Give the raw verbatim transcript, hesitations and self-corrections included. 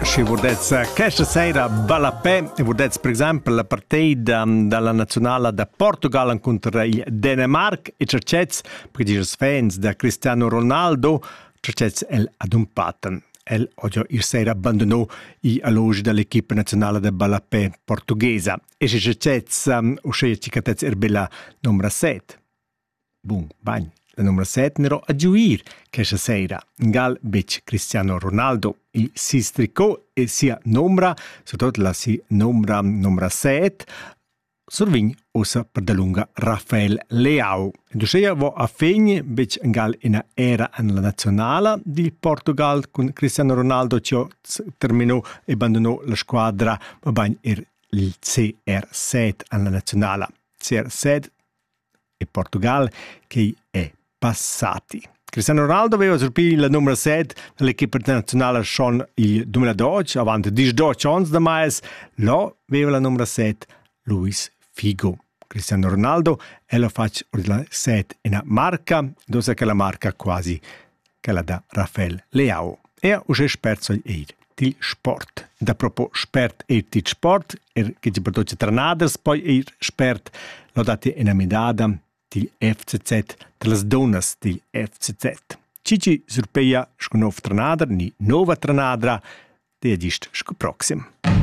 se vurdez questa sera balapè e vurdez per esempio la partita dalla nazionale da Portogal contro il Dänemark e cercets perché i fans da Cristiano Ronaldo cercets el ad un patten. El oggi il sera abbandonò i allogi dell'equipe nazionale da balapè portoghesa e se cercets um, uscì cicatez erbella numero sette. Bun, bagn. La numero sette nero a giuir questa sera. Gal bec Cristiano Ronaldo il si stricò e sia nombra, soprattutto la si nombra numero sette, sorvign ossa per da lunga Rafael Leao. E dusceia vo a fegni bec gal in era nella nazionale di Portugal con Cristiano Ronaldo cio terminò e abbandonò la squadra, ma bagn er il C R sette nella nazionale. C R sette e Portugal che è passati. Cristiano Ronaldo aveva sorpì la numero sette dell'equipe nazionale schon il duemiladodici, avanti diciotto anni da mais, lo aveva la numero sette Luis Figo. Cristiano Ronaldo e lo fa la sette in marca, dosa che la marca quasi che la da Rafael Leao. E usce sperzo il il sport. Da proprio spert e il sport, er che ci produce tranaders, poi il spert lo date in medada til F C Z, de las donas til F C Z. Cici surpeia sco nov trenader, ni nova trenadra, de agist sco proxim.